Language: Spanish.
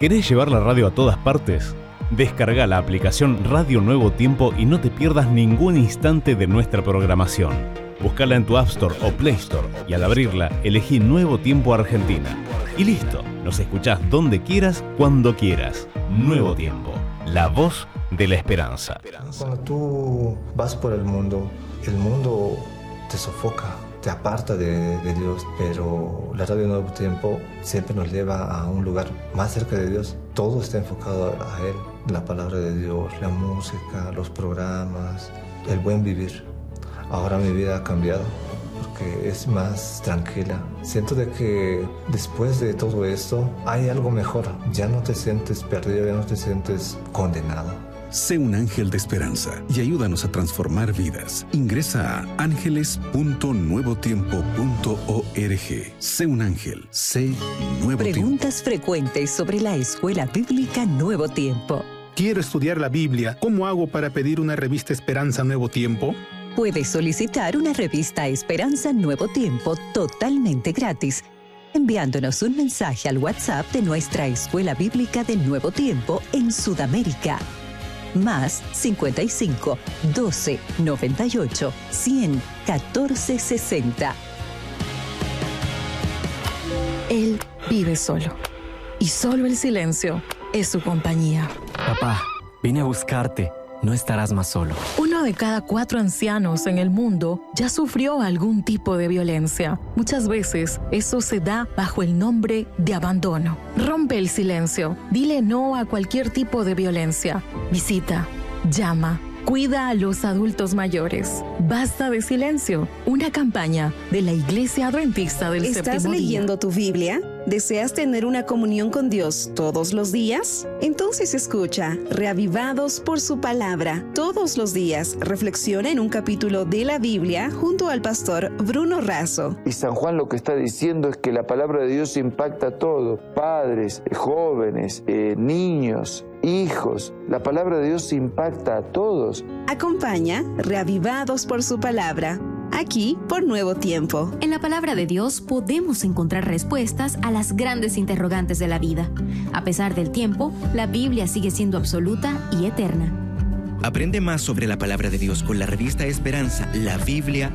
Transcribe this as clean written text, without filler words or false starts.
¿Querés llevar la radio a todas partes? Descarga la aplicación Radio Nuevo Tiempo y no te pierdas ningún instante de nuestra programación. Búscala en tu App Store o Play Store y al abrirla, elegí Nuevo Tiempo Argentina. Y listo, nos escuchás donde quieras, cuando quieras. Nuevo Tiempo, la voz de la esperanza. Cuando tú vas por el mundo te sofoca, te aparta de Dios, pero la Radio Nuevo Tiempo siempre nos lleva a un lugar más cerca de Dios. Todo está enfocado a Él, la palabra de Dios, la música, los programas, el buen vivir. Ahora mi vida ha cambiado porque es más tranquila. Siento de que después de todo esto hay algo mejor. Ya no te sientes perdido, ya no te sientes condenado. Sé un ángel de esperanza y ayúdanos a transformar vidas. Ingresa a ángeles.nuevotiempo.org. Sé un ángel, sé Nuevo Tiempo. Preguntas frecuentes sobre la Escuela Bíblica Nuevo Tiempo. Quiero estudiar la Biblia. ¿Cómo hago para pedir una revista Esperanza Nuevo Tiempo? Puedes solicitar una revista Esperanza Nuevo Tiempo totalmente gratis, enviándonos un mensaje al WhatsApp de nuestra Escuela Bíblica de Nuevo Tiempo en Sudamérica. Más 55 12 98 100 14 60. Él vive solo. Y solo el silencio es su compañía. Papá, vine a buscarte. No estarás más solo. 1 de cada 4 ancianos en el mundo ya sufrió algún tipo de violencia. Muchas veces eso se da bajo el nombre de abandono. Rompe el silencio. Dile no a cualquier tipo de violencia. Visita, llama, cuida a los adultos mayores. Basta de silencio. Una campaña de la Iglesia Adventista del Séptimo Día. ¿Estás leyendo tu Biblia? ¿Deseas tener una comunión con Dios todos los días? Entonces escucha Reavivados por su palabra. Todos los días reflexiona en un capítulo de la Biblia junto al pastor Bruno Razo. Y San Juan lo que está diciendo es que la palabra de Dios impacta a todo. Padres, jóvenes, niños, hijos. La palabra de Dios impacta a todos. Acompaña Reavivados por su palabra. Aquí por Nuevo Tiempo. En la palabra de Dios podemos encontrar respuestas a las grandes interrogantes de la vida. A pesar del tiempo, la Biblia sigue siendo absoluta y eterna. Aprende más sobre la palabra de Dios con la revista Esperanza, la Biblia